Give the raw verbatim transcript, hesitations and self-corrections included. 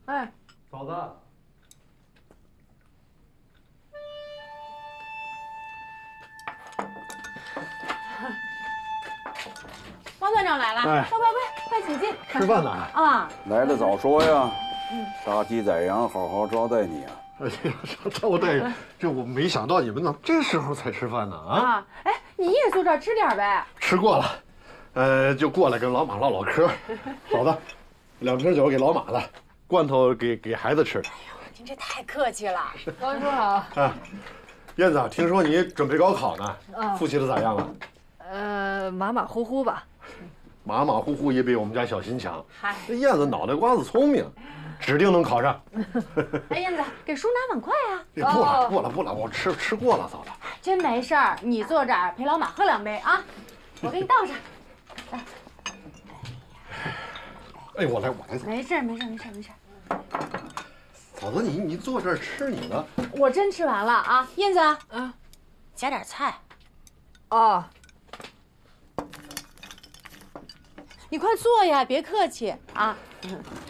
哎， 嫂子。 王团长来了， 哎， 快快快，快请进。 吃饭呢？ 啊， 来的早说呀！杀鸡宰羊，好好招待你啊！ 哎呀，招待，这我没想到你们呢，这时候才吃饭呢啊！ 啊，哎，你也坐这儿吃点呗。 吃过了，呃，就过来跟老马唠唠嗑。嫂子，两瓶酒给老马的，罐头给给孩子吃的。 您这太客气了。 高叔好。 啊，燕子，听说你准备高考呢， 嗯， 复习的咋样了？ 呃，马马虎虎吧。 马马虎虎也比我们家小新强。 嗨， 这燕子脑袋瓜子聪明，指定能考上。 哎，燕子，给叔拿碗筷呀。 哎不了不了不了，我吃吃过了，嫂子。 真没事儿，你坐这儿陪老马喝两杯啊，我给你倒上。来。 哎，我来我来。 没事没事没事没事。 嫂子，你你坐这儿吃你的。 我真吃完了啊，燕子。嗯，夹点菜。 哦。 你快坐呀，别客气啊。